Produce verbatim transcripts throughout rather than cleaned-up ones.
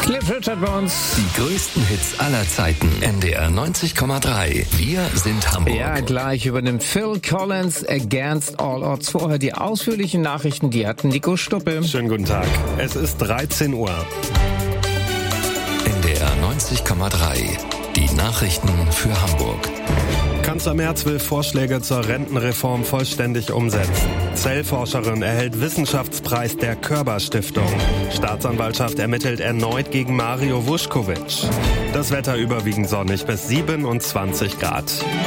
Cliff Richard bei uns. Die größten Hits aller Zeiten. N D R neunzig Komma drei. Wir sind Hamburg. Ja, gleich übernimmt Phil Collins Against All Odds. Vorher die ausführlichen Nachrichten, die hat Nico Stuppe. Schönen guten Tag. Es ist dreizehn Uhr. N D R neunzig Komma drei. Die Nachrichten für Hamburg. Kanzler Merz will Vorschläge zur Rentenreform vollständig umsetzen. Zellforscherin erhält Wissenschaftspreis der Körber-Stiftung. Staatsanwaltschaft ermittelt erneut gegen Mario Vuskovic. Das Wetter überwiegend sonnig bis siebenundzwanzig Grad.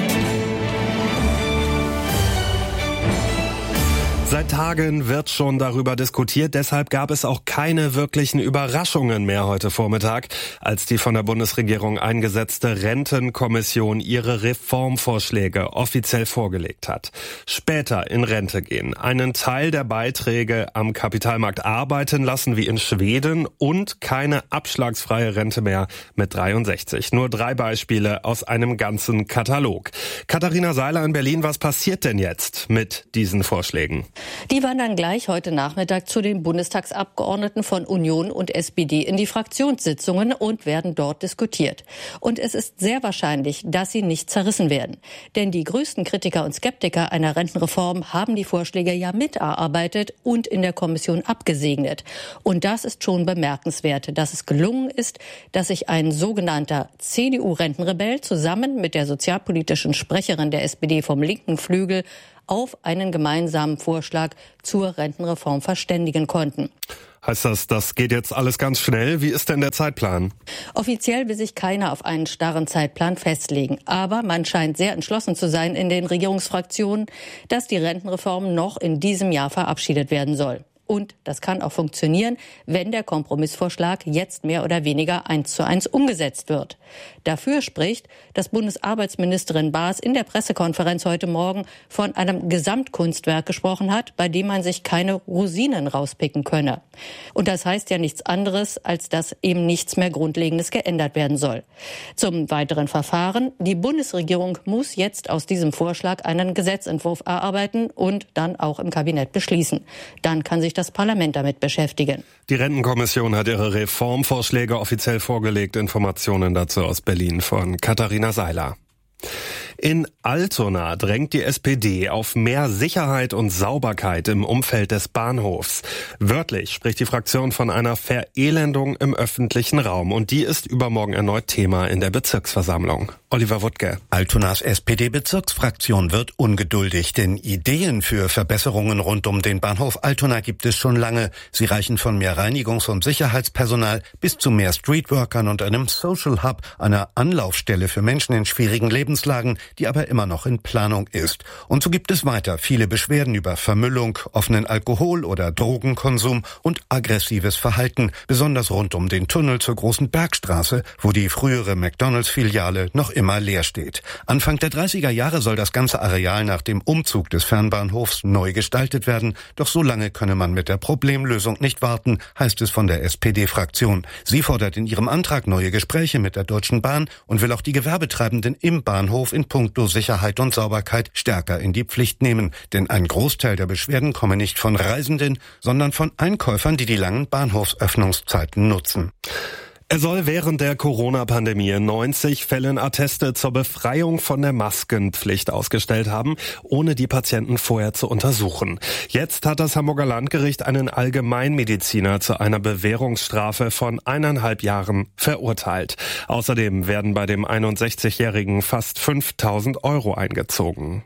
Seit Tagen wird schon darüber diskutiert, deshalb gab es auch keine wirklichen Überraschungen mehr heute Vormittag, als die von der Bundesregierung eingesetzte Rentenkommission ihre Reformvorschläge offiziell vorgelegt hat. Später in Rente gehen, einen Teil der Beiträge am Kapitalmarkt arbeiten lassen wie in Schweden und keine abschlagsfreie Rente mehr mit dreiundsechzig. Nur drei Beispiele aus einem ganzen Katalog. Katharina Seiler in Berlin, was passiert denn jetzt mit diesen Vorschlägen? Die wandern gleich heute Nachmittag zu den Bundestagsabgeordneten von Union und S P D in die Fraktionssitzungen und werden dort diskutiert. Und es ist sehr wahrscheinlich, dass sie nicht zerrissen werden. Denn die größten Kritiker und Skeptiker einer Rentenreform haben die Vorschläge ja miterarbeitet und in der Kommission abgesegnet. Und das ist schon bemerkenswert, dass es gelungen ist, dass sich ein sogenannter C D U-Rentenrebell zusammen mit der sozialpolitischen Sprecherin der S P D vom linken Flügel auf einen gemeinsamen Vorschlag zur Rentenreform verständigen konnten. Heißt das, das geht jetzt alles ganz schnell? Wie ist denn der Zeitplan? Offiziell will sich keiner auf einen starren Zeitplan festlegen. Aber man scheint sehr entschlossen zu sein in den Regierungsfraktionen, dass die Rentenreform noch in diesem Jahr verabschiedet werden soll. Und das kann auch funktionieren, wenn der Kompromissvorschlag jetzt mehr oder weniger eins zu eins umgesetzt wird. Dafür spricht, dass Bundesarbeitsministerin Baas in der Pressekonferenz heute Morgen von einem Gesamtkunstwerk gesprochen hat, bei dem man sich keine Rosinen rauspicken könne. Und das heißt ja nichts anderes, als dass eben nichts mehr Grundlegendes geändert werden soll. Zum weiteren Verfahren: Die Bundesregierung muss jetzt aus diesem Vorschlag einen Gesetzentwurf erarbeiten und dann auch im Kabinett beschließen. Dann kann sich das Parlament damit beschäftigen. Die Rentenkommission hat ihre Reformvorschläge offiziell vorgelegt. Informationen dazu aus Berlin von Katharina Seiler. In Altona drängt die S P D auf mehr Sicherheit und Sauberkeit im Umfeld des Bahnhofs. Wörtlich spricht die Fraktion von einer Verelendung im öffentlichen Raum. Und die ist übermorgen erneut Thema in der Bezirksversammlung. Oliver Wuttke. Altonas S P D-Bezirksfraktion wird ungeduldig, denn Ideen für Verbesserungen rund um den Bahnhof Altona gibt es schon lange. Sie reichen von mehr Reinigungs- und Sicherheitspersonal bis zu mehr Streetworkern und einem Social Hub, einer Anlaufstelle für Menschen in schwierigen Lebenslagen, die aber immer noch in Planung ist. Und so gibt es weiter viele Beschwerden über Vermüllung, offenen Alkohol- oder Drogenkonsum und aggressives Verhalten, besonders rund um den Tunnel zur Großen Bergstraße, wo die frühere McDonalds-Filiale noch immer leer steht. Anfang der dreißiger Jahre soll das ganze Areal nach dem Umzug des Fernbahnhofs neu gestaltet werden, doch so lange könne man mit der Problemlösung nicht warten, heißt es von der S P D-Fraktion. Sie fordert in ihrem Antrag neue Gespräche mit der Deutschen Bahn und will auch die Gewerbetreibenden im Bahnhof in puncto Sicherheit und Sauberkeit stärker in die Pflicht nehmen. Denn ein Großteil der Beschwerden komme nicht von Reisenden, sondern von Einkäufern, die die langen Bahnhofsöffnungszeiten nutzen. Er soll während der Corona-Pandemie in neunzig Fällen Atteste zur Befreiung von der Maskenpflicht ausgestellt haben, ohne die Patienten vorher zu untersuchen. Jetzt hat das Hamburger Landgericht einen Allgemeinmediziner zu einer Bewährungsstrafe von eineinhalb Jahren verurteilt. Außerdem werden bei dem einundsechzigjährigen fast fünftausend Euro eingezogen.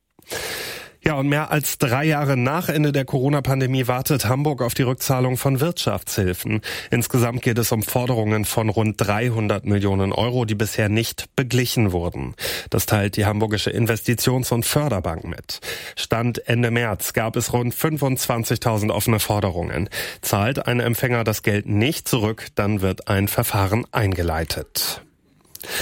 Ja, und mehr als drei Jahre nach Ende der Corona-Pandemie wartet Hamburg auf die Rückzahlung von Wirtschaftshilfen. Insgesamt geht es um Forderungen von rund dreihundert Millionen Euro, die bisher nicht beglichen wurden. Das teilt die Hamburgische Investitions- und Förderbank mit. Stand Ende März gab es rund fünfundzwanzigtausend offene Forderungen. Zahlt ein Empfänger das Geld nicht zurück, dann wird ein Verfahren eingeleitet.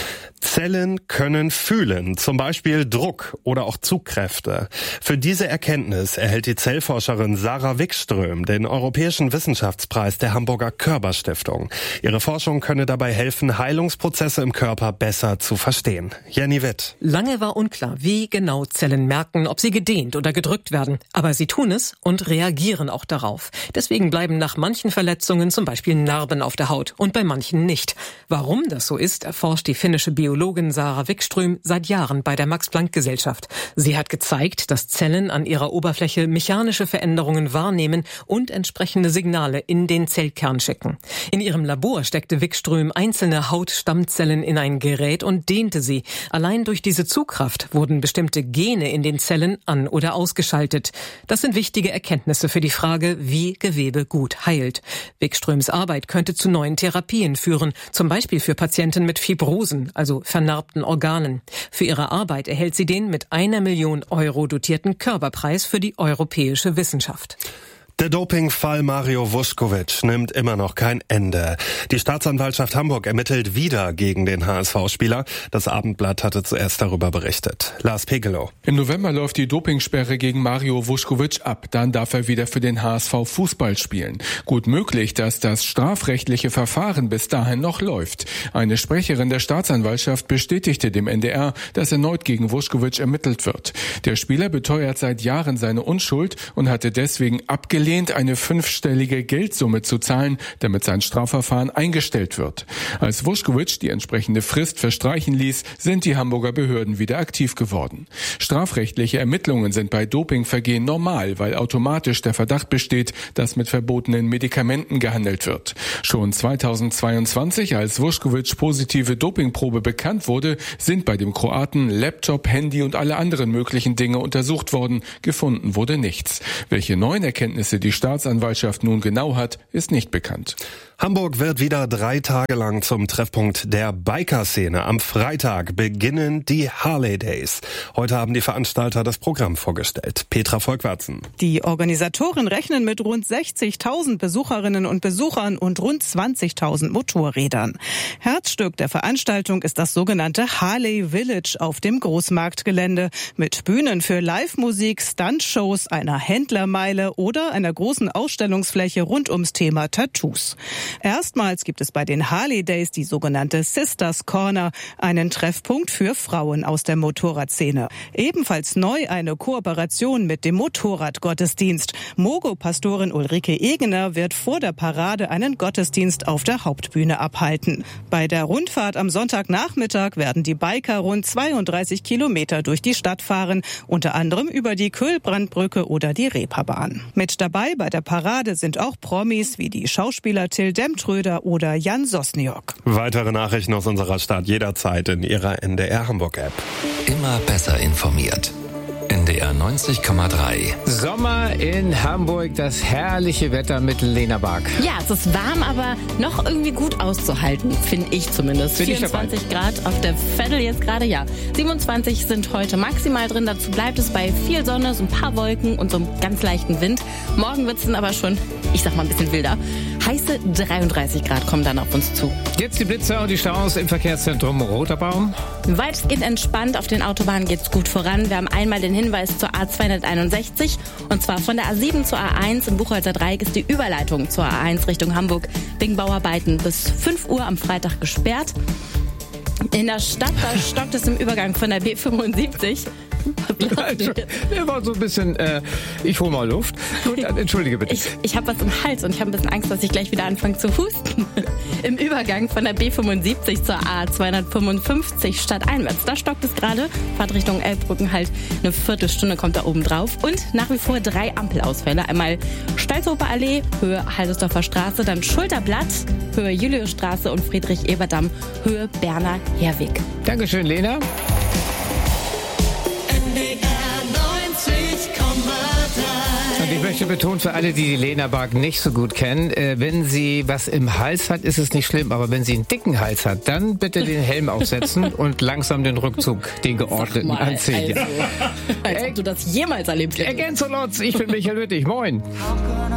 Zellen können fühlen, zum Beispiel Druck oder auch Zugkräfte. Für diese Erkenntnis erhält die Zellforscherin Sarah Wikström den Europäischen Wissenschaftspreis der Hamburger Körber-Stiftung. Ihre Forschung könne dabei helfen, Heilungsprozesse im Körper besser zu verstehen. Jenny Witt. Lange war unklar, wie genau Zellen merken, ob sie gedehnt oder gedrückt werden. Aber sie tun es und reagieren auch darauf. Deswegen bleiben nach manchen Verletzungen zum Beispiel Narben auf der Haut und bei manchen nicht. Warum das so ist, erforscht die finnische Biologin Sarah Wikström seit Jahren bei der Max-Planck-Gesellschaft. Sie hat gezeigt, dass Zellen an ihrer Oberfläche mechanische Veränderungen wahrnehmen und entsprechende Signale in den Zellkern schicken. In ihrem Labor steckte Wikström einzelne Hautstammzellen in ein Gerät und dehnte sie. Allein durch diese Zugkraft wurden bestimmte Gene in den Zellen an- oder ausgeschaltet. Das sind wichtige Erkenntnisse für die Frage, wie Gewebe gut heilt. Wikströms Arbeit könnte zu neuen Therapien führen, zum Beispiel für Patienten mit Fibrosen, also vernarbten Organen. Für ihre Arbeit erhält sie den mit einer Million Euro dotierten Körperpreis für die europäische Wissenschaft. Der Dopingfall Mario Vuskovic nimmt immer noch kein Ende. Die Staatsanwaltschaft Hamburg ermittelt wieder gegen den H S V-Spieler. Das Abendblatt hatte zuerst darüber berichtet. Lars Pegelow. Im November läuft die Dopingsperre gegen Mario Vuskovic ab. Dann darf er wieder für den H S V Fußball spielen. Gut möglich, dass das strafrechtliche Verfahren bis dahin noch läuft. Eine Sprecherin der Staatsanwaltschaft bestätigte dem N D R, dass erneut gegen Vuskovic ermittelt wird. Der Spieler beteuert seit Jahren seine Unschuld und hatte deswegen abgelehnt, eine fünfstellige Geldsumme zu zahlen, damit sein Strafverfahren eingestellt wird. Als Vuskovic die entsprechende Frist verstreichen ließ, sind die Hamburger Behörden wieder aktiv geworden. Strafrechtliche Ermittlungen sind bei Dopingvergehen normal, weil automatisch der Verdacht besteht, dass mit verbotenen Medikamenten gehandelt wird. Schon zweitausendzweiundzwanzig, als Vuskovic positive Dopingprobe bekannt wurde, sind bei dem Kroaten Laptop, Handy und alle anderen möglichen Dinge untersucht worden. Gefunden wurde nichts. Welche neuen Erkenntnisse die Staatsanwaltschaft nun genau hat, ist nicht bekannt. Hamburg wird wieder drei Tage lang zum Treffpunkt der Biker-Szene. Am Freitag beginnen die Harley Days. Heute haben die Veranstalter das Programm vorgestellt. Petra Volkwarzen. Die Organisatoren rechnen mit rund sechzigtausend Besucherinnen und Besuchern und rund zwanzigtausend Motorrädern. Herzstück der Veranstaltung ist das sogenannte Harley Village auf dem Großmarktgelände mit Bühnen für Live-Musik, Stuntshows, einer Händlermeile oder einer großen Ausstellungsfläche rund ums Thema Tattoos. Erstmals gibt es bei den Harley Days die sogenannte Sisters Corner, einen Treffpunkt für Frauen aus der Motorradszene. Ebenfalls neu eine Kooperation mit dem Motorradgottesdienst. Mogo-Pastorin Ulrike Egener wird vor der Parade einen Gottesdienst auf der Hauptbühne abhalten. Bei der Rundfahrt am Sonntagnachmittag werden die Biker rund zweiunddreißig Kilometer durch die Stadt fahren, unter anderem über die Kühlbrandbrücke oder die Reeperbahn. Mit dabei bei der Parade sind auch Promis wie die Schauspieler Till Demtröder oder Jan Sosniok. Weitere Nachrichten aus unserer Stadt jederzeit in Ihrer N D R Hamburg App. Immer besser informiert. N D R neunzig Komma drei. Sommer in Hamburg, das herrliche Wetter mit Lena Bark. Ja, es ist warm, aber noch irgendwie gut auszuhalten, finde ich zumindest. Bin ich vierundzwanzig Grad auf der Veddel jetzt gerade, ja. siebenundzwanzig sind heute maximal drin, dazu bleibt es bei viel Sonne, so ein paar Wolken und so einem ganz leichten Wind. Morgen wird es dann aber schon, ich sag mal, ein bisschen wilder. Heiße dreiunddreißig Grad kommen dann auf uns zu. Jetzt die Blitzer und die Staus im Verkehrszentrum Roterbaum. Weitestgehend entspannt, auf den Autobahnen geht's gut voran. Wir haben einmal den Hinweis zur A zweihunderteinundsechzig und zwar von der A sieben zur A eins. Im Buchholzer Dreieck ist die Überleitung zur A eins Richtung Hamburg wegen Bauarbeiten bis fünf Uhr am Freitag gesperrt. In der Stadt, da stockt es im Übergang von der B fünfundsiebzig. Der war so ein bisschen, äh, ich hole mal Luft. Gut, entschuldige bitte. Ich, ich habe was im Hals und ich habe ein bisschen Angst, dass ich gleich wieder anfange zu husten. Im Übergang von der B fünfundsiebzig zur A zweihundertfünfundfünfzig stadteinwärts. Da stockt es gerade. Fahrt Richtung Elbbrücken halt eine Viertelstunde kommt da oben drauf. Und nach wie vor drei Ampelausfälle. Einmal Stalzhofer Allee, Höhe Haldersdorfer Straße, dann Schulterblatt, Höhe Juliusstraße und Friedrich-Eberdamm, Höhe Berner Herweg. Dankeschön, Lena. Und ich möchte betonen, für alle, die die Lena Bark nicht so gut kennen, äh, wenn sie was im Hals hat, ist es nicht schlimm. Aber wenn sie einen dicken Hals hat, dann bitte den Helm aufsetzen und langsam den Rückzug, den geordneten mal, anziehen. Also, als ob du das jemals erlebt hättest. Ergänzung Lotz, ich bin Michael Wittig. Moin.